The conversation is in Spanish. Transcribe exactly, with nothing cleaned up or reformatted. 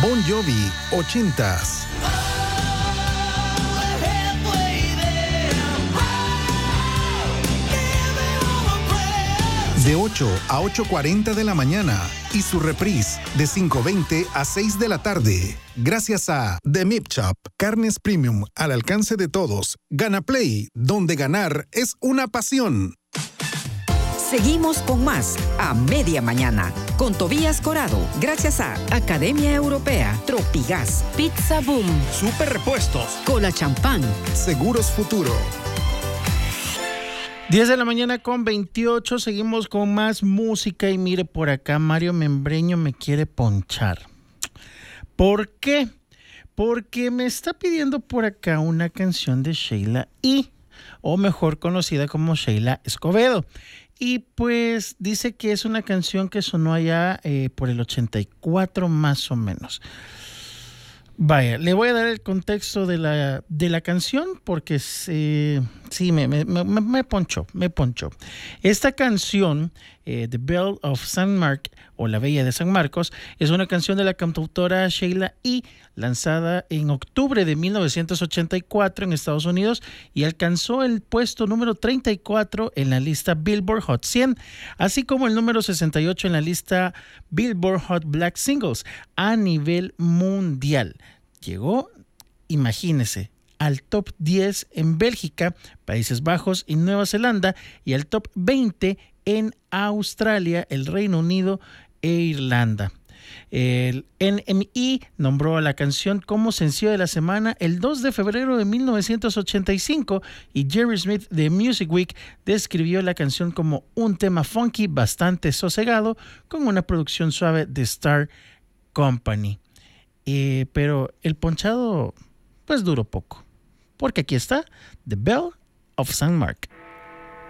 Bon Jovi, ochentas. De ocho a ocho cuarenta de la mañana y su reprise de cinco veinte a seis de la tarde. Gracias a The Meat Shop, carnes premium al alcance de todos. Gana Play, donde ganar es una pasión. Seguimos con más a media mañana con Tobías Corado, gracias a Academia Europea, Tropigas, Pizza Boom, Super Repuestos, Cola Champán, Seguros Futuro. diez de la mañana con veintiocho, seguimos con más música y mire por acá, Mario Membreño me quiere ponchar. ¿Por qué? Porque me está pidiendo por acá una canción de Sheila E., o mejor conocida como Sheila Escobedo. Y pues dice que es una canción que sonó allá eh, por el ochenta y cuatro más o menos. Vaya, le voy a dar el contexto de la, de la canción porque eh, sí, me, me, me, me ponchó, me ponchó. Esta canción, eh, The Belle of Saint Mark, o La Bella de San Marcos, es una canción de la cantautora Sheila E., lanzada en octubre de mil novecientos ochenta y cuatro en Estados Unidos y alcanzó el puesto número treinta y cuatro en la lista Billboard Hot cien, así como el número sesenta y ocho en la lista Billboard Hot Black Singles a nivel mundial. Llegó, imagínese, al top diez en Bélgica, Países Bajos y Nueva Zelanda y al top veinte en Australia, el Reino Unido e Irlanda. El N M E nombró a la canción como sencillo de la semana el dos de febrero de mil novecientos ochenta y cinco y Jerry Smith de Music Week describió la canción como un tema funky bastante sosegado con una producción suave de Star Company. Eh, pero el ponchado pues duró poco, porque aquí está The Belle of Saint Mark.